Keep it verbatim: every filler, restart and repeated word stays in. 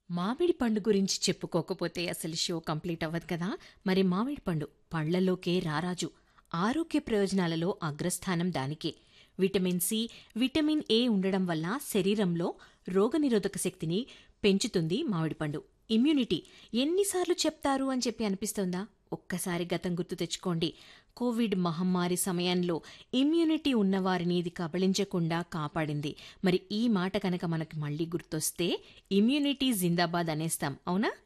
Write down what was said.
మామిడి పండు గురించి చెప్పుకోకపోతే అసలు షో కంప్లీట్ అవ్వదు కదా. మరి మామిడి పండు పళ్లలోకే రారాజు. ఆరోగ్య ప్రయోజనాలలో అగ్రస్థానం దానికే. విటమిన్ సి, విటమిన్ ఏ ఉండడం వల్ల శరీరంలో రోగనిరోధక శక్తిని పెంచుతుంది మామిడి పండు. ఇమ్యూనిటీ ఎన్నిసార్లు చెప్తారు అని చెప్పి అనిపిస్తోందా? ఒక్కసారి గతం గుర్తు తెచ్చుకోండి. కోవిడ్ మహమ్మారి సమయంలో ఇమ్యూనిటీ ఉన్నవారిని ఇది కబళించకుండా కాపాడింది. మరి ఈ మాట కనుక మనకి మళ్ళీ గుర్తొస్తే ఇమ్యూనిటీ జిందాబాద్ అనేస్తాం, అవునా?